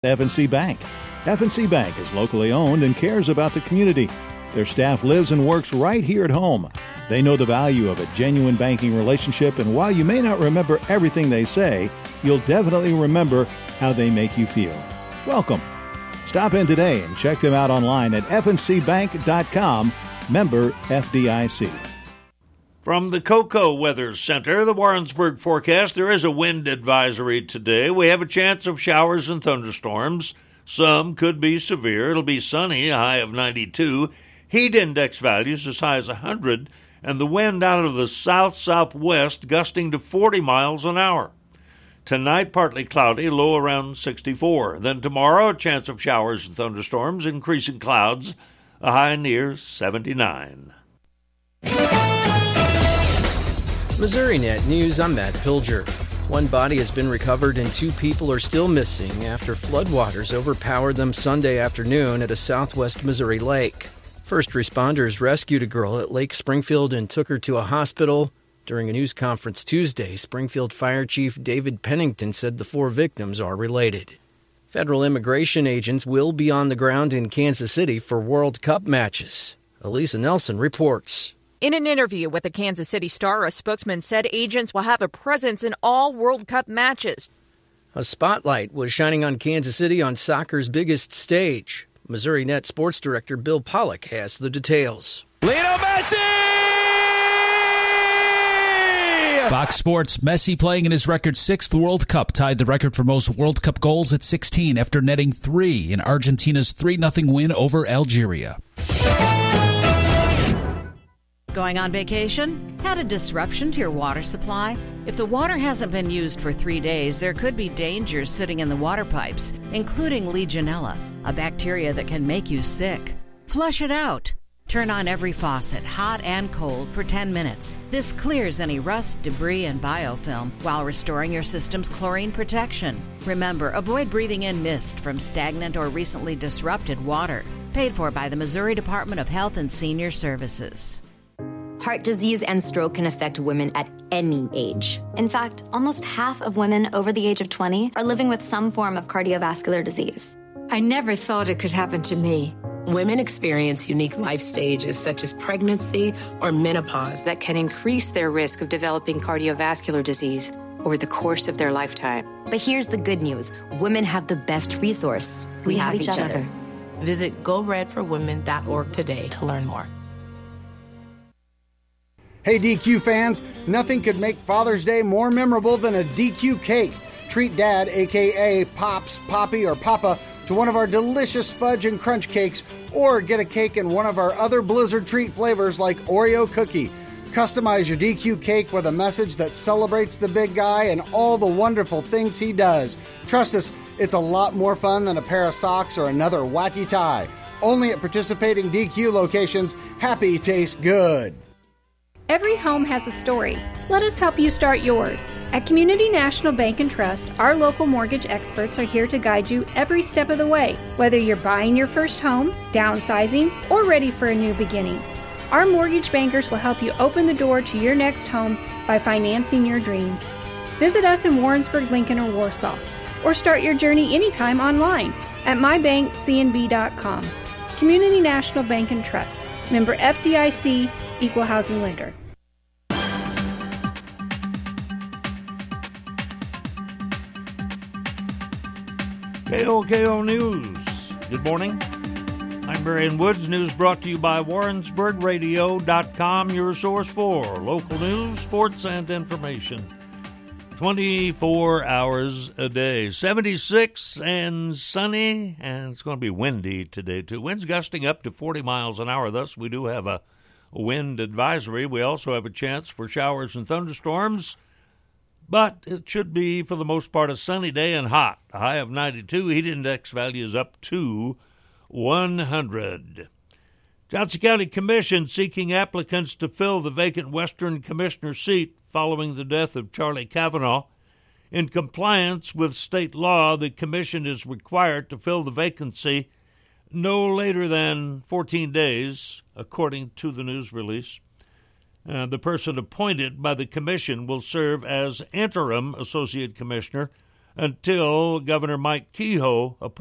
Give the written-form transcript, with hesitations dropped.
F&C Bank. F&C Bank is locally owned and cares about the community. Their staff lives and works right here at home. They know the value of a genuine banking relationship, and while you may not remember everything they say, you'll definitely remember how they make you feel. Welcome. Stop in today and check them out online at fncbank.com, member FDIC. From the Cocoa Weather Center, the Warrensburg forecast, there is a wind advisory today. We have a chance of showers and thunderstorms. Some could be severe. It'll be sunny, a high of 92. Heat index values as high as 100, and the wind out of the south-southwest gusting to 40 miles an hour. Tonight, partly cloudy, low around 64. Then tomorrow, a chance of showers and thunderstorms, increasing clouds, a high near 79. MissouriNet News, I'm Matt Pilger. One body has been recovered and 2 people are still missing after floodwaters overpowered them Sunday afternoon at a southwest Missouri lake. First responders rescued a girl at Lake Springfield and took her to a hospital. During a news conference Tuesday, Springfield Fire Chief David Pennington said the 4 victims are related. Federal immigration agents will be on the ground in Kansas City for World Cup matches. Elisa Nelson reports. In an interview with the Kansas City Star, a spokesman said agents will have a presence in all World Cup matches. A spotlight was shining on Kansas City on soccer's biggest stage. MissouriNet Sports Director Bill Pollock has the details. Lionel Messi! Fox Sports, Messi playing in his record 6th World Cup, tied the record for most World Cup goals at 16 after netting 3 in Argentina's 3-0 win over Algeria. Going on vacation? Had a disruption to your water supply? If the water hasn't been used for 3 days, there could be dangers sitting in the water pipes, including Legionella, a bacteria that can make you sick. Flush it out. Turn on every faucet, hot and cold, for 10 minutes. This clears any rust, debris, and biofilm while restoring your system's chlorine protection. Remember, avoid breathing in mist from stagnant or recently disrupted water. Paid for by the Missouri Department of Health and Senior Services. Heart disease and stroke can affect women at any age. In fact, almost half of women over the age of 20 are living with some form of cardiovascular disease. I never thought it could happen to me. Women experience unique life stages such as pregnancy or menopause that can increase their risk of developing cardiovascular disease over the course of their lifetime. But here's the good news. Women have the best resource. We have each other. Visit GoRedForWomen.org today to learn more. Hey DQ fans, nothing could make Father's Day more memorable than a DQ cake. Treat Dad, aka Pops, Poppy, or Papa, to one of our delicious fudge and crunch cakes, or get a cake in one of our other Blizzard treat flavors like Oreo cookie. Customize your DQ cake with a message that celebrates the big guy and all the wonderful things he does. Trust us, it's a lot more fun than a pair of socks or another wacky tie. Only at participating DQ locations, happy tastes good. Every home has a story. Let us help you start yours. At Community National Bank and Trust, our local mortgage experts are here to guide you every step of the way, whether you're buying your first home, downsizing, or ready for a new beginning. Our mortgage bankers will help you open the door to your next home by financing your dreams. Visit us in Warrensburg, Lincoln, or Warsaw, or start your journey anytime online at mybankcnb.com. Community National Bank and Trust, member FDIC, equal housing lender. KOKO News. Good morning. I'm Marion Woods. News brought to you by WarrensburgRadio.com, your source for local news, sports, and information. 24 hours a day. 76 and sunny, and it's going to be windy today, too. Winds gusting up to 40 miles an hour. Thus, we do have a wind advisory. We also have a chance for showers and thunderstorms. But it should be, for the most part, a sunny day and hot. A high of 92. Heat index value is up to 100. Johnson County Commission seeking applicants to fill the vacant Western Commissioner seat following the death of Charlie Kavanaugh. In compliance with state law, the commission is required to fill the vacancy no later than 14 days, according to the news release. The person appointed by the commission will serve as interim associate commissioner until Governor Mike Kehoe appoints